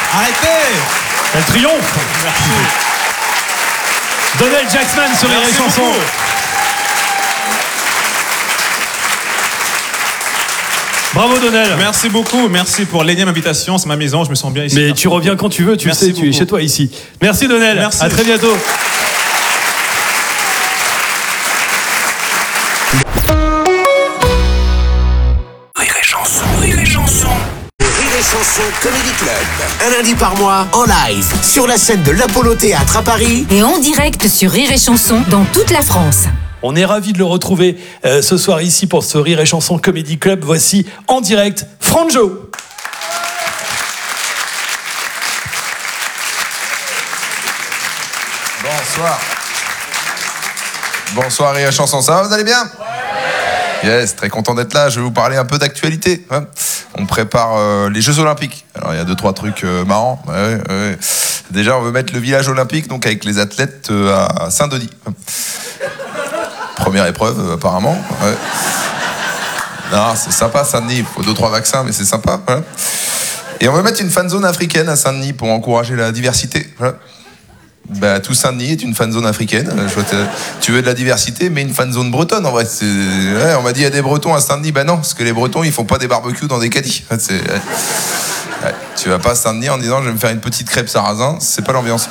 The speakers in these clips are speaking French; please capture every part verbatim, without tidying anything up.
Arrêtez. Quel triomphe. Merci. Donnel Jacksman sur Rire et Chanson. Bravo Donnel. Merci beaucoup, merci pour l'énième invitation, c'est ma maison, je me sens bien ici. Mais tu reviens quand tu veux, tu merci sais, beaucoup. Tu es chez toi ici. Merci Donnel, merci. À très bientôt. Rire et Chanson, Rire et Chanson. Rire et Chanson Comedy Club. Un lundi par mois, en live, sur la scène de l'Apollo Théâtre à Paris. Et en direct sur Rire et Chanson dans toute la France. On est ravis de le retrouver euh, ce soir ici pour ce Rire et Chanson Comedy Club. Voici en direct Franjo. Bonsoir. Bonsoir Rire et Chanson, ça va, vous allez bien ? Ouais. Yes, très content d'être là. Je vais vous parler un peu d'actualité. Hein. On prépare euh, les Jeux Olympiques. Alors il y a deux trois trucs euh, marrants. Ouais, ouais. Déjà, on veut mettre le village olympique donc avec les athlètes euh, à Saint-Denis. Première épreuve, euh, apparemment. Ouais. Non, c'est sympa Saint-Denis. Il faut deux trois vaccins, mais c'est sympa. Voilà. Et on veut mettre une fan zone africaine à Saint-Denis pour encourager la diversité. Voilà. Bah, tout Saint-Denis est une fan zone africaine. Je te... Tu veux de la diversité, mais une fan zone bretonne en vrai. C'est... Ouais, on m'a dit il y a des Bretons à Saint-Denis. Bah non, parce que les Bretons ils font pas des barbecues dans des caddies. C'est... Ouais. Tu vas pas à Saint-Denis en disant je vais me faire une petite crêpe sarrasin. C'est pas l'ambiance.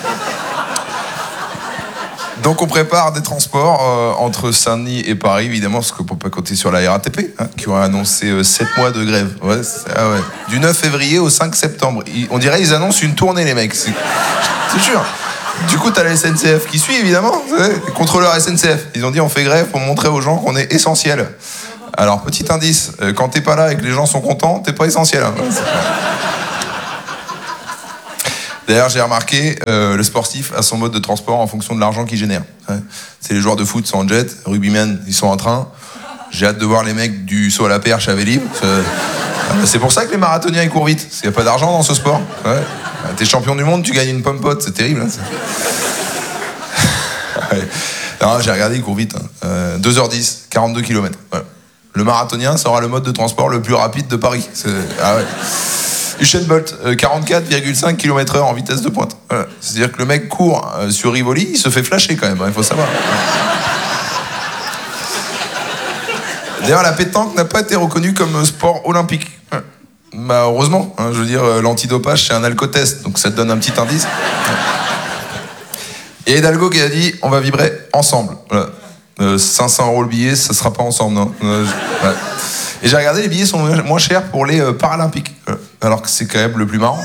Donc on prépare des transports euh, entre Saint-Denis et Paris, évidemment, parce qu'on peut pas compter sur la R A T P, hein, qui aurait annoncé euh, sept mois de grève. Ouais, ah ouais. Du neuf février au cinq septembre. Ils, on dirait ils annoncent une tournée, les mecs. C'est, c'est sûr. Du coup, t'as la S N C F qui suit, évidemment. Les contrôleurs S N C F. Ils ont dit on fait grève pour montrer aux gens qu'on est essentiel. Alors, petit indice, euh, quand t'es pas là et que les gens sont contents, t'es pas essentiel. Hein. D'ailleurs, j'ai remarqué, euh, le sportif a son mode de transport en fonction de l'argent qu'il génère. Ouais. C'est les joueurs de foot sont en jet, rugbymen, ils sont en train. J'ai hâte de voir les mecs du saut à la perche à Vélib. C'est pour ça que les marathoniens ils courent vite, parce qu'il n'y a pas d'argent dans ce sport. Ouais. T'es champion du monde, tu gagnes une pomme pote, c'est terrible. Hein, c'est... Ouais. Non, j'ai regardé, ils courent vite. Hein. Euh, deux heures dix, quarante-deux kilomètres. Voilà. Le marathonien sera le mode de transport le plus rapide de Paris. C'est... Ah ouais. Usain Bolt, euh, quarante-quatre virgule cinq kilomètres heure en vitesse de pointe. Voilà. C'est-à-dire que le mec court euh, sur Rivoli, il se fait flasher quand même, il hein, faut savoir. D'ailleurs, la pétanque n'a pas été reconnue comme sport olympique. Bah, heureusement, hein, je veux dire, euh, l'antidopage, c'est un alcotest, donc ça te donne un petit indice. Et Hidalgo qui a dit, on va vibrer ensemble. Voilà. Euh, cinq cents euros le billet, ça sera pas ensemble, non. Euh, je... ouais. Et j'ai regardé, les billets sont moins chers pour les euh, Paralympiques. Euh, alors que c'est quand même le plus marrant.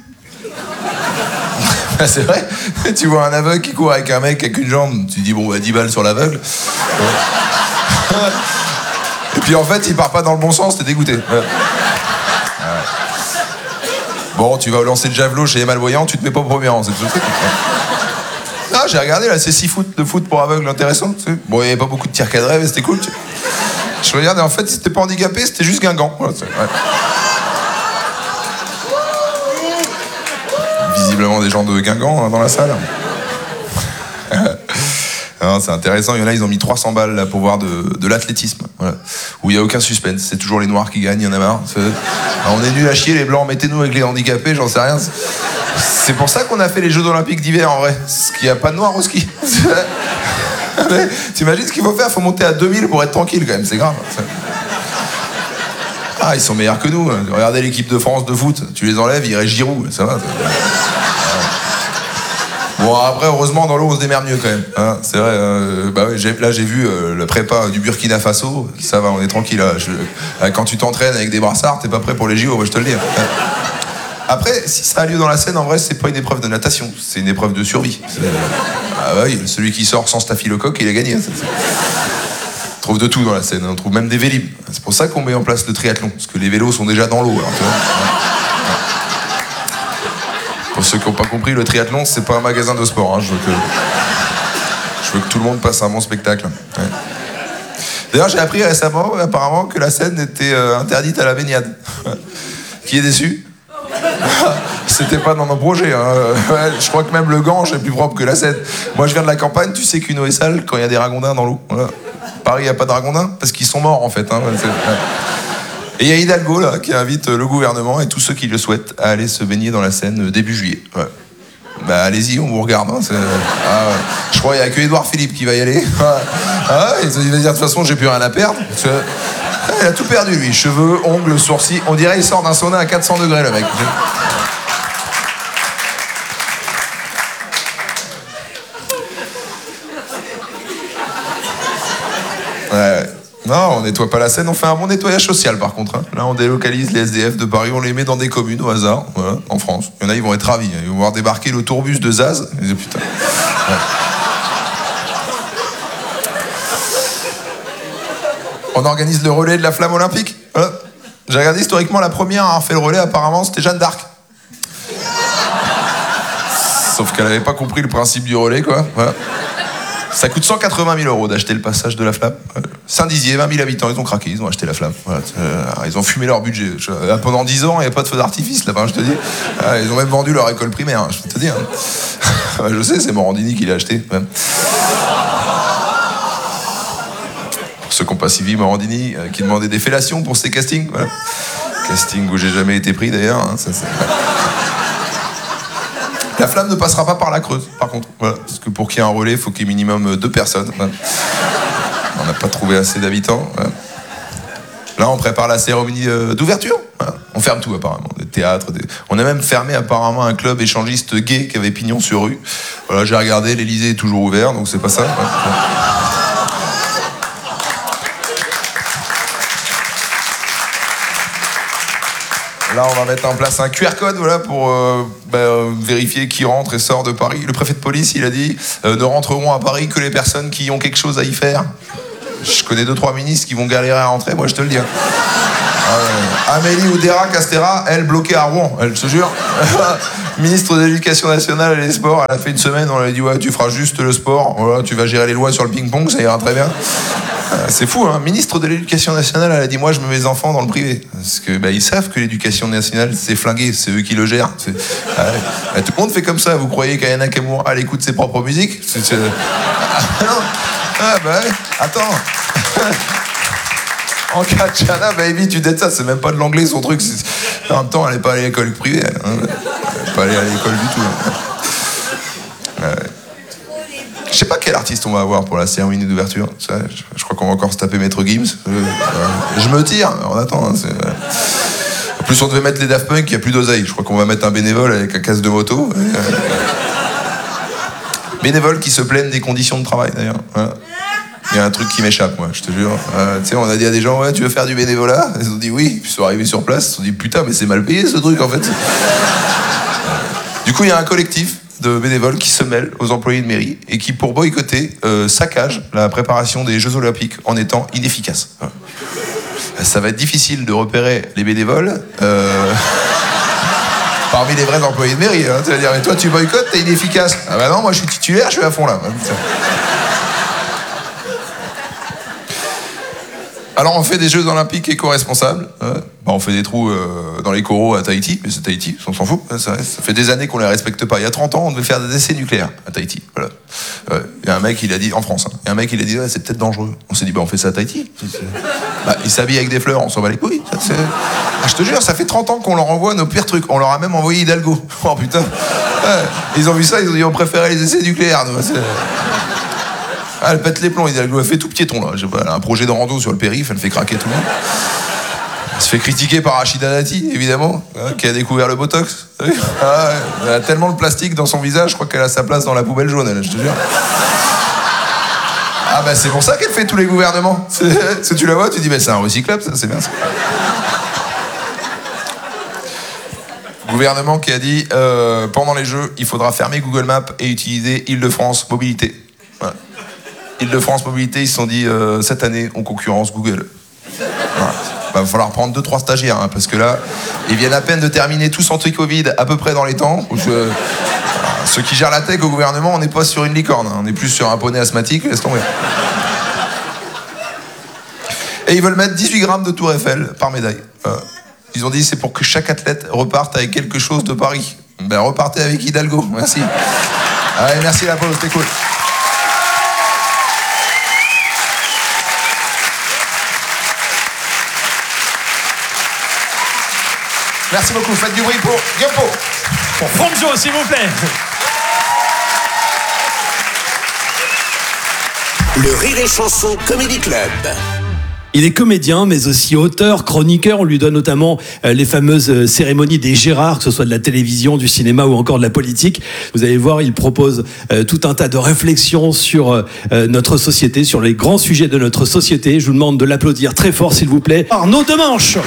Bah, c'est vrai. Tu vois un aveugle qui court avec un mec avec une jambe, tu dis, bon, bah, dix balles sur l'aveugle. Ouais. Et puis en fait, il part pas dans le bon sens, t'es dégoûté. Ouais. Ouais. Bon, tu vas lancer le javelot chez les malvoyants, tu te mets pas au premier rang, c'est tout ça. Ah, j'ai regardé, là, c'est six foot de foot pour aveugles, intéressant. Tu sais. Bon, il y avait pas beaucoup de tirs cadrés, mais c'était cool. Tu sais. Je regardais, en fait, si t'étais pas handicapé, c'était juste Guingamp. Voilà, ouais. Visiblement des gens de Guingamp hein, dans la salle. Non, c'est intéressant, il y en a, ils ont mis trois cents balles là, pour voir de, de l'athlétisme. Voilà. Où il n'y a aucun suspense, c'est toujours les noirs qui gagnent, il y en a marre. C'est... Alors, on est nuls à chier, les blancs, mettez-nous avec les handicapés, j'en sais rien. C'est pour ça qu'on a fait les Jeux Olympiques d'hiver en vrai, parce qu'il n'y a pas de noirs au ski. T'imagines ce qu'il faut faire? Il faut monter à deux mille pour être tranquille quand même, c'est grave. Ah, ils sont meilleurs que nous. Regardez l'équipe de France de foot, tu les enlèves, il reste Giroud, ça va. Ça... Bon, après, heureusement, dans l'eau, on se démerde mieux quand même. Hein, c'est vrai, euh, bah ouais, j'ai, là, j'ai vu euh, le prépa du Burkina Faso. Ça va, on est tranquille. Là. Je, euh, quand tu t'entraînes avec des brassards, t'es pas prêt pour les J O, je te le dis. Après, si ça a lieu dans la Seine, en vrai, c'est pas une épreuve de natation, c'est une épreuve de survie. C'est, ah oui, celui qui sort sans staphylocoque, il a gagné. Ça, on trouve de tout dans la Seine, on trouve même des vélib. C'est pour ça qu'on met en place le triathlon, parce que les vélos sont déjà dans l'eau. Alors, tu vois, pour ceux qui n'ont pas compris, le triathlon, c'est pas un magasin de sport. Hein. Je, veux que... Je veux que tout le monde passe un bon spectacle. Ouais. D'ailleurs, j'ai appris récemment, apparemment, que la Seine était euh, interdite à la baignade. Qui est déçu? C'était pas dans nos projets. Hein. Ouais, je crois que même le Gange est plus propre que la Seine. Moi, je viens de la campagne, tu sais qu'une eau est sale quand il y a des ragondins dans l'eau. Voilà. Paris, il n'y a pas de ragondins parce qu'ils sont morts, en fait. Hein. Et il y a Hidalgo là qui invite le gouvernement et tous ceux qui le souhaitent à aller se baigner dans la Seine début juillet. Ouais. Bah allez-y, on vous regarde. Hein, ah, je crois qu'il n'y a que Édouard Philippe qui va y aller. Ah, il va dire de toute façon j'ai plus rien à perdre. Il a tout perdu lui, cheveux, ongles, sourcils. On dirait il sort d'un sauna à quatre cents degrés le mec. Ouais. Non, on nettoie pas la Seine, on fait un bon nettoyage social par contre. Hein. Là, on délocalise les S D F de Paris, on les met dans des communes au hasard, voilà, en France. Il y en a, ils vont être ravis. Ils vont voir débarquer le tourbus de Zaz. Ils disent, putain. Ouais. On organise le relais de la flamme olympique. Voilà. J'ai regardé historiquement, la première à avoir fait le relais, apparemment, c'était Jeanne d'Arc. Sauf qu'elle n'avait pas compris le principe du relais, quoi. Voilà. Ça coûte cent quatre-vingt mille euros d'acheter le passage de la flamme. Saint-Dizier, vingt mille habitants, ils ont craqué, ils ont acheté la flamme. Voilà. Ils ont fumé leur budget. Pendant dix ans, il n'y a pas de feu d'artifice là-bas, je te dis. Ils ont même vendu leur école primaire, je peux te dire. Je sais, c'est Morandini qui l'a acheté. Pour ceux qui n'ont pas suivi Morandini, qui demandait des fellations pour ses castings. Voilà. Casting où j'ai jamais été pris d'ailleurs. Hein, ça, c'est... La flamme ne passera pas par la Creuse, par contre. Voilà. Parce que pour qu'il y ait un relais, il faut qu'il y ait minimum deux personnes. Voilà. On n'a pas trouvé assez d'habitants. Voilà. Là, on prépare la cérémonie d'ouverture. Voilà. On ferme tout, apparemment. Des théâtres. Des... On a même fermé, apparemment, un club échangiste gay qui avait pignon sur rue. Voilà, j'ai regardé, l'Élysée est toujours ouvert, donc c'est pas ça. Voilà. Là, on va mettre en place un Q R code voilà, pour euh, bah, euh, vérifier qui rentre et sort de Paris. Le préfet de police, il a dit euh, ne rentreront à Paris que les personnes qui ont quelque chose à y faire. Je connais deux, trois ministres qui vont galérer à rentrer, moi je te le dis. Hein. Euh, Amélie Oudéa Castéra, elle bloquée à Rouen, elle se jure. Ministre de l'Éducation nationale et des Sports, elle a fait une semaine, on lui a dit ouais, tu feras juste le sport, voilà, tu vas gérer les lois sur le ping-pong, ça ira très bien. C'est fou, hein. Ministre de l'Éducation nationale, elle a dit moi je mets mes enfants dans le privé. Parce que bah, ils savent que l'éducation nationale c'est flingué, c'est eux qui le gèrent. C'est... Ah, ouais. Tout le monde fait comme ça, vous croyez qu'Ayana Kamura elle écoute ses propres musiques c'est, c'est... Ah, non. Ah bah ouais, attends. En Kachana, baby, tu dettes ça, c'est même pas de l'anglais son truc. C'est... En même temps, elle est pas allée à l'école privée, elle, hein. Elle est pas allée à l'école du tout. Hein. Ouais. Je sais pas quel artiste on va avoir pour la cérémonie d'ouverture. Je, je crois qu'on va encore se taper Maître Gims. Euh, euh, je me tire, on attend. Hein, c'est, euh... En plus, on devait mettre les Daft Punk, il n'y a plus d'oseille. Je crois qu'on va mettre un bénévole avec un casque de moto. Euh... Bénévole qui se plaignent des conditions de travail, d'ailleurs. Voilà. Il y a un truc qui m'échappe, moi, je te jure. Euh, tu sais, on a dit à des gens, ouais, tu veux faire du bénévolat? Ils ont dit oui. Puis ils sont arrivés sur place, ils se sont dit, putain, mais c'est mal payé ce truc, en fait. Du coup, il y a un collectif de bénévoles qui se mêlent aux employés de mairie et qui, pour boycotter, euh, saccagent la préparation des Jeux Olympiques en étant inefficaces. Voilà. Ça va être difficile de repérer les bénévoles euh, parmi les vrais employés de mairie. Hein. Tu vas dire, mais toi, tu boycottes, t'es inefficace. Ah bah non, moi, je suis titulaire, je suis à fond là. Alors on fait des Jeux Olympiques éco-responsables. Hein. Bah, on fait des trous euh, dans les coraux à Tahiti, mais c'est Tahiti, on s'en fout. Hein, ça, ça fait des années qu'on les respecte pas. Il y a trente ans, on devait faire des essais nucléaires à Tahiti. Voilà. Euh, il y a un mec, il a dit, en France, hein, il y a un mec, il a dit, ouais, c'est peut-être dangereux. On s'est dit, bah on fait ça à Tahiti. Bah, ils s'habillent avec des fleurs, on s'en bat les couilles. Ça, c'est... Ah, je te jure, ça fait trente ans qu'on leur envoie nos pires trucs. On leur a même envoyé Hidalgo. Oh putain. Ouais, ils ont vu ça, ils ont dit, on préférait les essais nucléaires. Nous, c'est... Ah, elle pète les plombs, elle fait tout piéton là. Elle a un projet de rando sur le périph', elle fait craquer tout le monde. Elle se fait critiquer par Rachida Dati, évidemment, hein, qui a découvert le Botox. Ah, ouais. Elle a tellement de plastique dans son visage, je crois qu'elle a sa place dans la poubelle jaune, elle, je te jure. Ah bah c'est pour ça qu'elle fait tous les gouvernements. C'est, c'est, tu la vois, tu dis, bah, c'est un recyclable, ça, c'est bien ça. Gouvernement qui a dit, euh, pendant les Jeux, il faudra fermer Google Maps et utiliser Île-de-France Mobilité. Voilà. Île-de-France Mobilité, ils se sont dit, euh, cette année, on concurrence Google. Voilà. Bah, va falloir prendre deux trois stagiaires, hein, parce que là, ils viennent à peine de terminer tout centre Covid à peu près dans les temps. Où je, voilà, ceux qui gèrent la tech au gouvernement, on n'est pas sur une licorne, hein, on est plus sur un poney asthmatique, laisse tomber. Et ils veulent mettre dix-huit grammes de Tour Eiffel par médaille. Voilà. Ils ont dit, c'est pour que chaque athlète reparte avec quelque chose de Paris. Ben, repartez avec Hidalgo, merci. Allez, merci la pause, c'était cool. Merci beaucoup. Faites du bruit pour Guillaume Pau. Pour Franjo, s'il vous plaît. Le Rire et Chanson Comedy Club. Il est comédien, mais aussi auteur, chroniqueur. On lui donne notamment euh, les fameuses euh, cérémonies des Gérards, que ce soit de la télévision, du cinéma ou encore de la politique. Vous allez voir, il propose euh, tout un tas de réflexions sur euh, notre société, sur les grands sujets de notre société. Je vous demande de l'applaudir très fort, s'il vous plaît. Arnaud Demanche.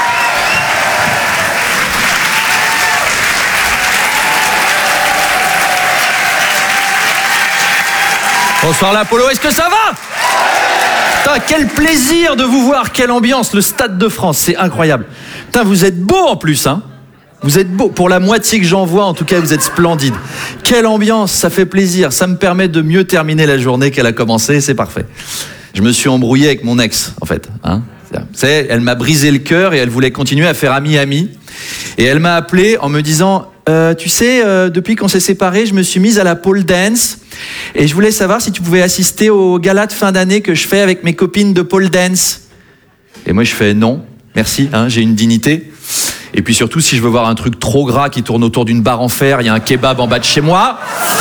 Bonsoir l'Apollo, est-ce que ça va ? Putain, quel plaisir de vous voir, quelle ambiance, le Stade de France, c'est incroyable. Putain, vous êtes beau en plus, hein. Vous êtes beau, pour la moitié que j'en vois, en tout cas, vous êtes splendide. Quelle ambiance, ça fait plaisir, ça me permet de mieux terminer la journée qu'elle a commencé, c'est parfait. Je me suis embrouillé avec mon ex, en fait, hein. Vous savez, elle m'a brisé le cœur et elle voulait continuer à faire ami-ami. Et elle m'a appelé en me disant... Euh, tu sais, euh, depuis qu'on s'est séparés, je me suis mise à la pole dance et je voulais savoir si tu pouvais assister au gala de fin d'année que je fais avec mes copines de pole dance. Et moi, je fais non, merci, hein, j'ai une dignité. Et puis surtout, si je veux voir un truc trop gras qui tourne autour d'une barre en fer, il y a un kebab en bas de chez moi.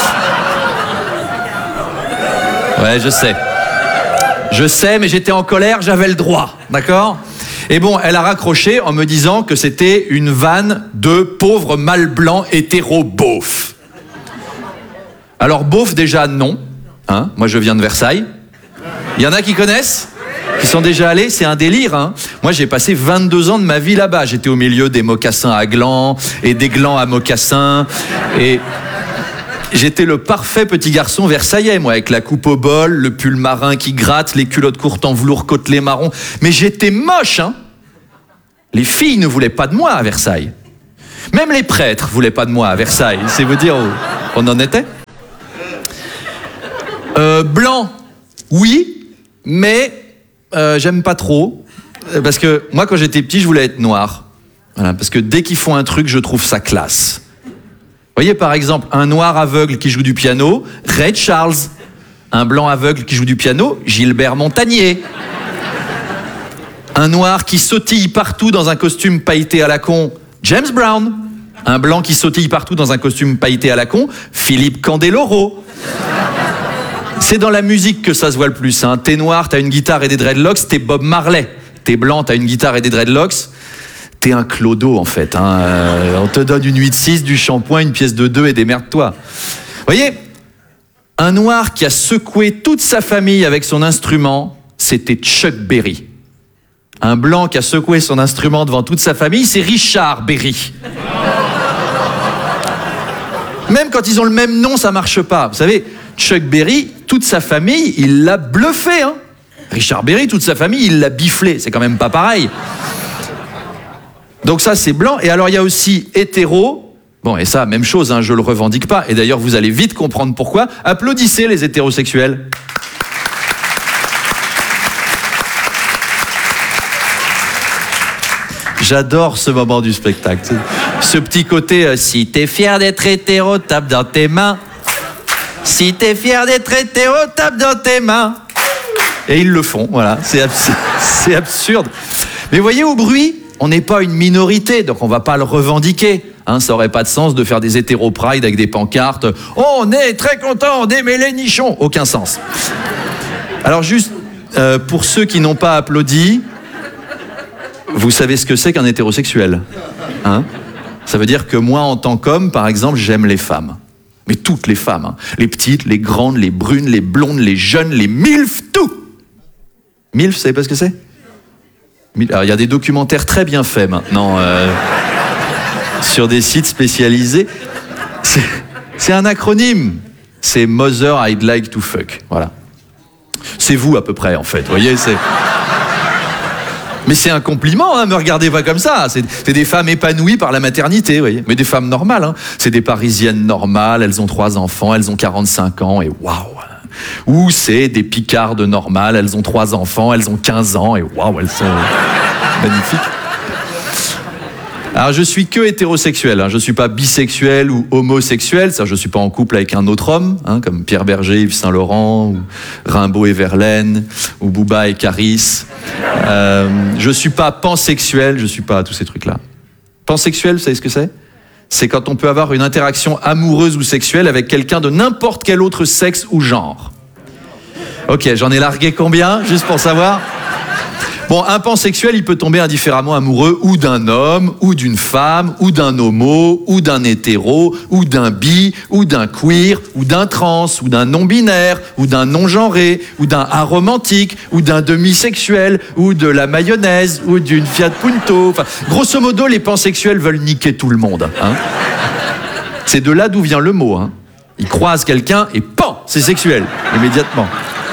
Ouais, je sais. Je sais, mais j'étais en colère, j'avais le droit, d'accord ? Et bon, elle a raccroché en me disant que c'était une vanne de pauvres mâles blancs hétéro beaufs. Alors beauf déjà non, hein, moi je viens de Versailles. Il y en a qui connaissent, qui sont déjà allés, c'est un délire. Hein. Moi j'ai passé vingt-deux ans de ma vie là-bas. J'étais au milieu des mocassins à glands et des glands à mocassins. Et j'étais le parfait petit garçon versaillais, moi, avec la coupe au bol, le pull marin qui gratte, les culottes courtes en velours côtelé marron. Mais j'étais moche, hein. Les filles ne voulaient pas de moi à Versailles. Même les prêtres voulaient pas de moi à Versailles. C'est vous dire où on en était. Euh, blanc, oui, mais euh, j'aime pas trop. Parce que moi, quand j'étais petit, je voulais être noir. Voilà, parce que dès qu'ils font un truc, je trouve ça classe. Vous voyez, par exemple, un noir aveugle qui joue du piano, Ray Charles. Un blanc aveugle qui joue du piano, Gilbert Montagnier. Un noir qui sautille partout dans un costume pailleté à la con, James Brown. Un blanc qui sautille partout dans un costume pailleté à la con, Philippe Candeloro. C'est dans la musique que ça se voit le plus. Hein. T'es noir, t'as une guitare et des dreadlocks, t'es Bob Marley. T'es blanc, t'as une guitare et des dreadlocks, t'es un clodo en fait. Hein. Euh, on te donne une huit six, du shampoing, une pièce de deux et démerde-toi. Vous voyez, un noir qui a secoué toute sa famille avec son instrument, c'était Chuck Berry. Un blanc qui a secoué son instrument devant toute sa famille, c'est Richard Berry. Même quand ils ont le même nom, ça marche pas. Vous savez, Chuck Berry, toute sa famille, il l'a bluffé. Hein. Richard Berry, toute sa famille, il l'a biflé. C'est quand même pas pareil. Donc ça, c'est blanc. Et alors, il y a aussi hétéro. Bon, et ça, même chose, hein, je le revendique pas. Et d'ailleurs, vous allez vite comprendre pourquoi. Applaudissez les hétérosexuels. J'adore ce moment du spectacle. Ce petit côté, euh, si t'es fier d'être hétéro, tape dans tes mains. Si t'es fier d'être hétéro, tape dans tes mains. Et ils le font, voilà. C'est absurde. C'est absurde. Mais voyez, au bruit, on n'est pas une minorité, donc on va pas le revendiquer. Hein, ça aurait pas de sens de faire des hétéro-pride avec des pancartes. On est très content d'aimer les nichons. Aucun sens. Alors juste, euh, pour ceux qui n'ont pas applaudi, vous savez ce que c'est qu'un hétérosexuel, hein? Ça veut dire que moi, en tant qu'homme, par exemple, j'aime les femmes. Mais toutes les femmes. Hein. Les petites, les grandes, les brunes, les blondes, les jeunes, les milfs, tout. Milf, vous savez pas ce que c'est? Alors, il y a des documentaires très bien faits maintenant, euh, sur des sites spécialisés. C'est, c'est un acronyme. C'est Mother I'd Like to Fuck. Voilà. C'est vous, à peu près, en fait. Vous voyez, c'est... Mais c'est un compliment, hein, me regardez pas comme ça. C'est, c'est des femmes épanouies par la maternité, vous voyez. Mais des femmes normales, hein. C'est des Parisiennes normales, elles ont trois enfants, elles ont quarante-cinq ans, et waouh. Ou c'est des Picardes normales, elles ont trois enfants, elles ont quinze ans, et waouh, elles sont magnifiques. Alors je suis que hétérosexuel, hein. Je suis pas bisexuel ou homosexuel, ça, je suis pas en couple avec un autre homme, hein, comme Pierre Berger, Yves Saint Laurent, ou Rimbaud et Verlaine, ou Booba et Caris. Euh, je suis pas pansexuel, je suis pas tous ces trucs-là. Pansexuel, vous savez ce que c'est ? C'est quand on peut avoir une interaction amoureuse ou sexuelle avec quelqu'un de n'importe quel autre sexe ou genre. Ok, j'en ai largué combien, juste pour savoir ? Bon, un pansexuel, il peut tomber indifféremment amoureux ou d'un homme, ou d'une femme, ou d'un homo, ou d'un hétéro, ou d'un bi, ou d'un queer, ou d'un trans, ou d'un non-binaire, ou d'un non-genré, ou d'un aromantique, ou d'un demisexuel, ou de la mayonnaise, ou d'une Fiat Punto. Enfin, grosso modo, les pansexuels veulent niquer tout le monde. Hein. C'est de là d'où vient le mot. Hein. Ils croisent quelqu'un et pan, c'est sexuel, immédiatement.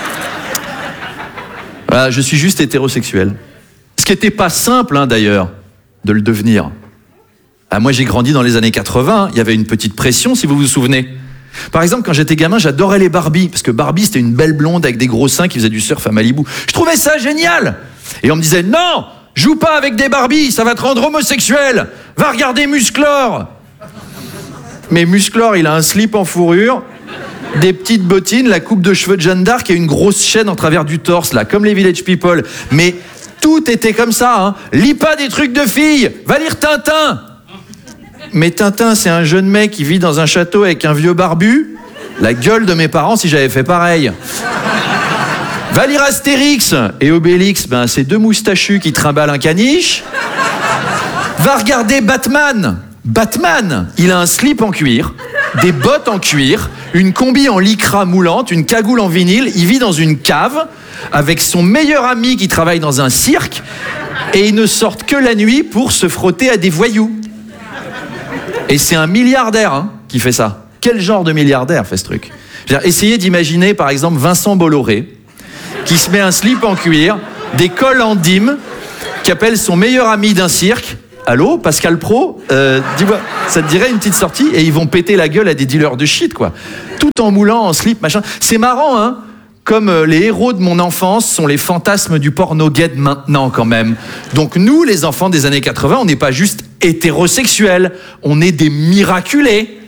Voilà, je suis juste hétérosexuel. Ce qui n'était pas simple, hein, d'ailleurs, de le devenir. Ah, moi, j'ai grandi dans les années quatre-vingts, il y avait une petite pression, si vous vous souvenez. Par exemple, quand j'étais gamin, j'adorais les Barbie, parce que Barbie, c'était une belle blonde avec des gros seins qui faisait du surf à Malibu. Je trouvais ça génial. Et on me disait, non, joue pas avec des Barbie, ça va te rendre homosexuel. Va regarder Musclor. Mais Musclor, il a un slip en fourrure, des petites bottines, la coupe de cheveux de Jeanne d'Arc et une grosse chaîne en travers du torse, là, comme les Village People. Mais tout était comme ça, hein. Lis pas des trucs de filles, va lire Tintin. Mais Tintin, c'est un jeune mec qui vit dans un château avec un vieux barbu. La gueule de mes parents si j'avais fait pareil. Va lire Astérix et Obélix, ben, c'est deux moustachus qui trimballent un caniche. Va regarder Batman. Batman, il a un slip en cuir, des bottes en cuir, une combi en lycra moulante, une cagoule en vinyle. Il vit dans une cave avec son meilleur ami qui travaille dans un cirque et ils ne sortent que la nuit pour se frotter à des voyous. Et c'est un milliardaire hein, qui fait ça. Quel genre de milliardaire fait ce truc ? Essayez d'imaginer par exemple Vincent Bolloré qui se met un slip en cuir, des cols en dîme, qui appelle son meilleur ami d'un cirque. Allô, Pascal Pro, euh, dis-moi, ça te dirait une petite sortie ? Et ils vont péter la gueule à des dealers de shit, quoi. Tout en moulant en slip, machin. C'est marrant, hein ? Comme euh, les héros de mon enfance sont les fantasmes du porno gay maintenant, quand même. Donc nous, les enfants des années quatre-vingts, on n'est pas juste hétérosexuels, on est des miraculés.